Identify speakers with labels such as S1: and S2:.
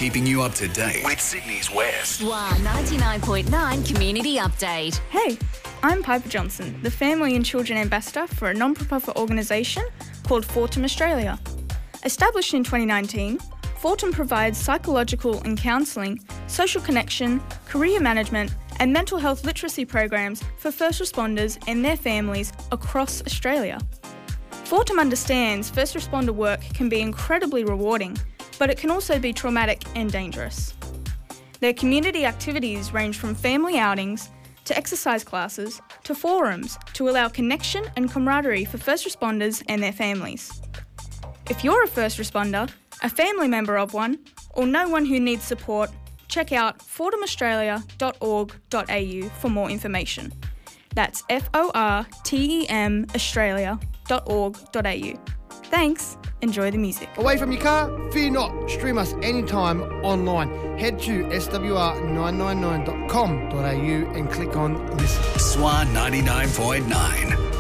S1: keeping you up to date with Sydney's West.
S2: SWA 99.9 Community Update.
S3: Hey, I'm Piper Johnson, the Family and Children Ambassador for a non-profit organisation called Fortum Australia. Established in 2019, Fortum provides psychological and counselling, social connection, career management and mental health literacy programs for first responders and their families across Australia. Fortum understands first responder work can be incredibly rewarding, but it can also be traumatic and dangerous. Their community activities range from family outings to exercise classes to forums to allow connection and camaraderie for first responders and their families. If you're a first responder, a family member of one, or know one who needs support, check out fortumaustralia.org.au for more information. That's FORTEM Australia.org.au. Thanks. Enjoy the music.
S4: Away from your car? Fear not. Stream us anytime online. Head to swr999.com.au and click on Listen.
S1: SWA 99.9.